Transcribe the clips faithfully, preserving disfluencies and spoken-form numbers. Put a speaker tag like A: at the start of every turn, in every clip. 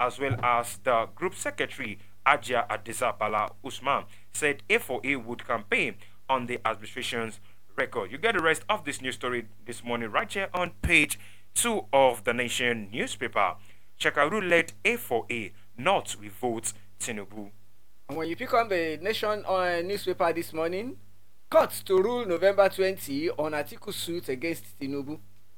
A: as well as the group secretary Ajia Adisa Bala Usman, said A four A would campaign on the administration's record. You get the rest of this news story this morning right here on page two of the Nation newspaper. Shekaru led A four A not revolt Tinubu.
B: And when you pick up the Nation uh, newspaper this morning, court to rule November twentieth on Atiku suit against Tinubu.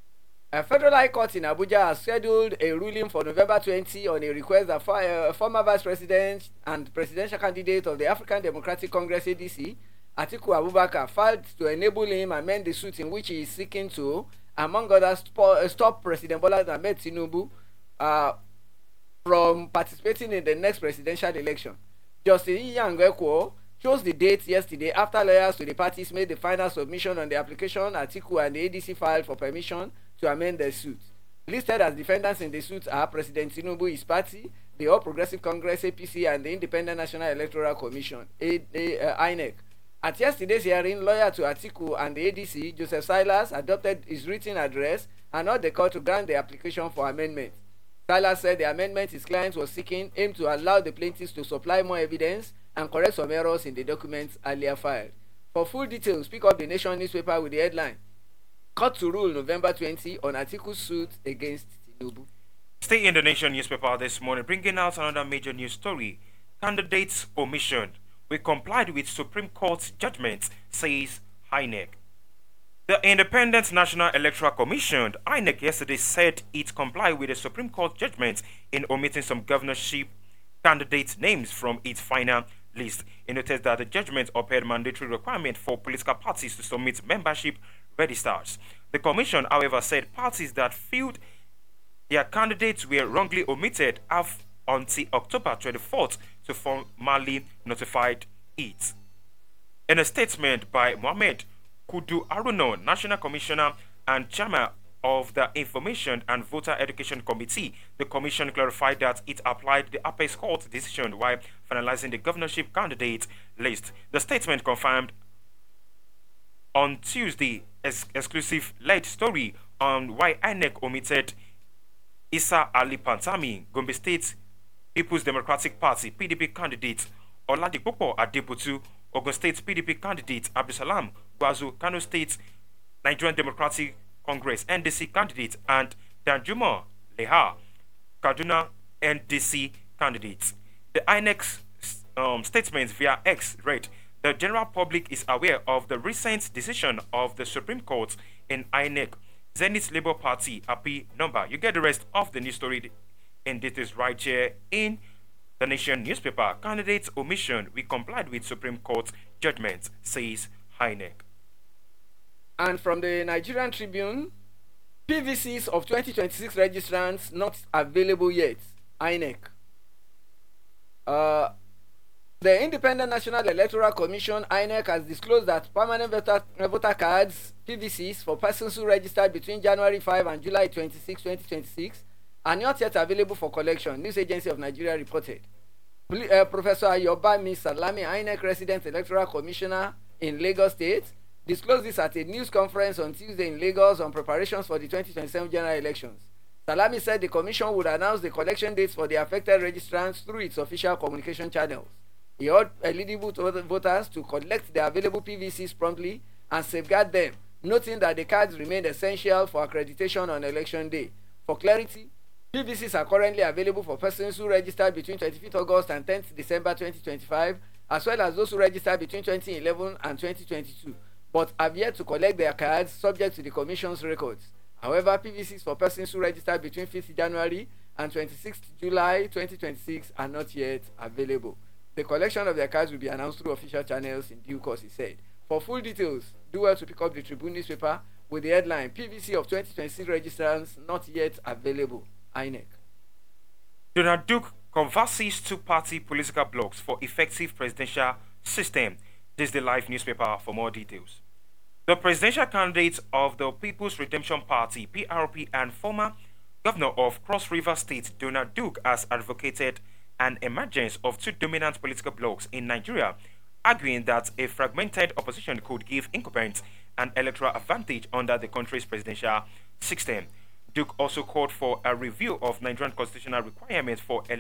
B: A federal high court in Abuja has scheduled a ruling for November twentieth on a request that uh, former vice president and presidential candidate of the African Democratic Congress A D C, Atiku Abubakar, filed to enable him amend the suit in which he is seeking to, among others, stop President Bola Ahmed Tinubu uh, from participating in the next presidential election. Justice Inyang Ekwo chose the date yesterday after lawyers to the parties made the final submission on the application Atiku and the A D C filed for permission to amend the suit. Listed as defendants in the suit are President Tinubu, his party, the All Progressive Congress A P C, and the Independent National Electoral Commission A- A- uh, I N E C. At yesterday's hearing, lawyer to Atiku and the A D C, Joseph Silas, adopted his written address and urged the court to grant the application for amendment. Silas said the amendment his client was seeking aimed to allow the plaintiffs to supply more evidence and correct some errors in the documents earlier filed. For full details, pick up the Nation newspaper with the headline, Court to rule November twentieth on Atiku's suit against Tinubu.
A: Stay in the Nation newspaper this morning, bringing out another major news story. Candidates omission. We complied with Supreme Court's judgment, says I N E C. The Independent National Electoral Commission, I N E C, yesterday said it complied with the Supreme Court judgment in omitting some governorship candidate names from its final list. It noted that the judgment upheld mandatory requirement for political parties to submit membership registers. The commission, however, said parties that filled their candidates were wrongly omitted have until October twenty-fourth to formally notify it. In a statement by Mohammed Kudu Aruno, National Commissioner and Chairman of the Information and Voter Education Committee, the Commission clarified that it applied the Apex Court decision while finalizing the governorship candidate list. The statement confirmed on Tuesday ex- exclusive lead story on why I N E C omitted Isa Ali Pantami, Gombe State People's Democratic Party P D P candidate, Oladipo Adebutu, Ogun State P D P candidate, Abdusalam Gwazu, Kano State Nigerian Democratic Congress N D C candidate, and Danjuma Leha, Kaduna N D C candidate. The I N E C um, statement via X read, the general public is aware of the recent decision of the Supreme Court in I N E C. Zenith Labour Party A P number. You get the rest of the news story in details right here in the Nation newspaper. Candidates omission. We complied with Supreme Court judgment, says I N E C.
B: And from the Nigerian Tribune, P V Cs of twenty twenty-six registrants not available yet, I N E C. Uh, the Independent National Electoral Commission, I N E C, has disclosed that permanent voter, voter cards, P V Cs, for persons who registered between January fifth and July twenty-sixth, twenty twenty-six are not yet available for collection, News Agency of Nigeria reported. Uh, Professor Ayobami Salami, I N E C resident electoral commissioner in Lagos State, disclosed this at a news conference on Tuesday in Lagos on preparations for the twenty twenty-seven general elections. Salami said the commission would announce the collection dates for the affected registrants through its official communication channels. He urged eligible voters to collect the available P V Cs promptly and safeguard them, noting that the cards remain essential for accreditation on election day. For clarity, P V Cs are currently available for persons who registered between twenty-fifth August and tenth December twenty twenty-five, as well as those who registered between twenty eleven and twenty twenty-two, but have yet to collect their cards subject to the Commission's records. However, P V Cs for persons who registered between fifth January and twenty-sixth July twenty twenty-six are not yet available. The collection of their cards will be announced through official channels in due course, he said. For full details, do well to pick up the Tribune newspaper with the headline, P V C of twenty twenty-six registrants not yet available, I N E C.
A: Donald Duke converses two-party political blocs for effective presidential system. This is the Live newspaper for more details. The presidential candidate of the People's Redemption Party, P R P, and former governor of Cross River State, Donald Duke, has advocated an emergence of two dominant political blocs in Nigeria, arguing that a fragmented opposition could give incumbents an electoral advantage under the country's presidential system. Duke also called for a review of Nigerian constitutional requirements for